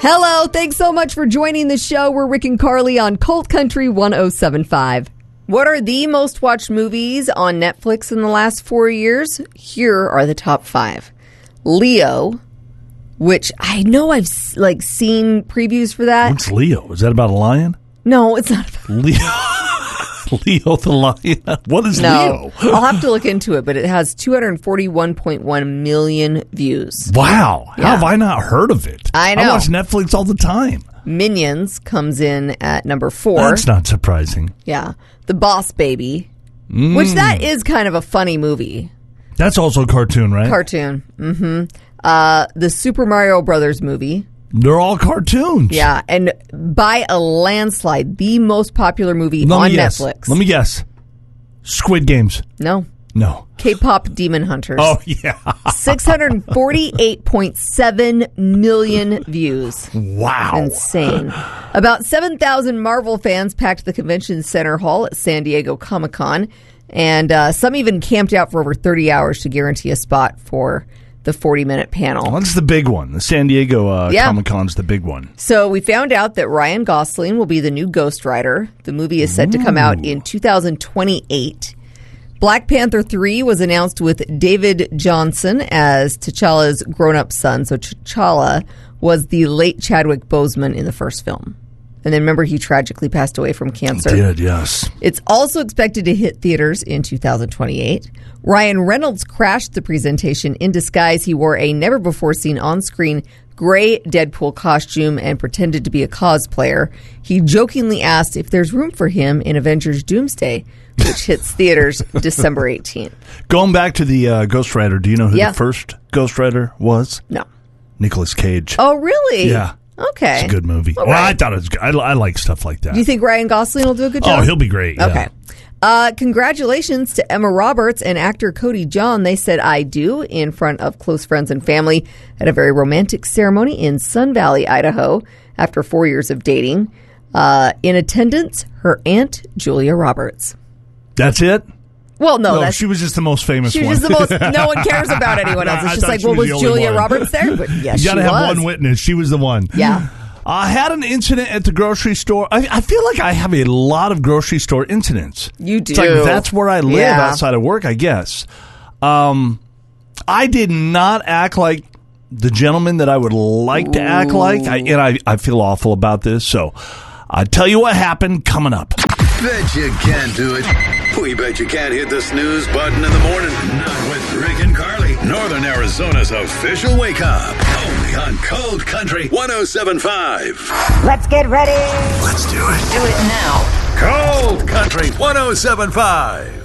Hello, thanks so much for joining the show. We're Rick and Carly on Colt Country 107.5. What are the most watched movies on Netflix in the last 4 years? Here are the top 5. Leo, which I know I've seen previews for that. What's Leo? Is that about a lion? No, it's not about Leo. Leo the lion. What is Leo? I'll have to look into it, but it has 241.1 million views. Wow. Yeah. How have I not heard of it? I know. I watch Netflix all the time. Minions comes in at number 4. That's not surprising. Yeah. The Boss Baby, which that is kind of a funny movie. That's also a cartoon, right? Cartoon. Mm-hmm. The Super Mario Brothers movie. They're all cartoons. Yeah, and by a landslide, the most popular movie on Netflix. Let me guess. Squid Games. No. K-pop Demon Hunters. Oh, yeah. 648.7 million views. Wow. Insane. About 7,000 Marvel fans packed the convention center hall at San Diego Comic-Con, and some even camped out for over 30 hours to guarantee a spot for the 40-minute panel. Well, that's the big one. The San Diego Comic-Con's the big one. So we found out that Ryan Gosling will be the new Ghost Rider. The movie is set to come out in 2028. Black Panther 3 was announced with David Johnson as T'Challa's grown-up son. So T'Challa was the late Chadwick Boseman in the first film. And then remember, he tragically passed away from cancer. He did, yes. It's also expected to hit theaters in 2028. Ryan Reynolds crashed the presentation in disguise. He wore a never-before-seen on-screen gray Deadpool costume and pretended to be a cosplayer. He jokingly asked if there's room for him in Avengers Doomsday, which hits theaters December 18th. Going back to the Ghost Rider, do you know who the first Ghost Rider was? No. Nicolas Cage. Oh, really? Yeah. Okay. It's a good movie. All Well, right. I thought it was good. I like stuff like that. Do you think Ryan Gosling will do a good job? Oh, he'll be great. Yeah. Okay. Congratulations to Emma Roberts and actor Cody John. They said "I do" in front of close friends and family at a very romantic ceremony in Sun Valley, Idaho, after 4 years of dating. In attendance, her aunt, Julia Roberts. That's it? Well, no, she was just the most famous she one. was just the most. No one cares about anyone else. It's just like, well, was Julia Roberts there? But yes, you got to she have was. one witness. She was the one. Yeah. I had an incident at the grocery store. I feel like I have a lot of grocery store incidents. You do. It's like that's where I live outside of work, I guess. I did not act like the gentleman that I would like to act like. I feel awful about this. So I'll tell you what happened coming up. Bet you can't do it. We bet you can't hit the snooze button in the morning. Not with Rick and Carly. Northern Arizona's official wake up. Only on Cold Country 107.5. Let's get ready. Let's do it. Do it now. Cold Country 107.5.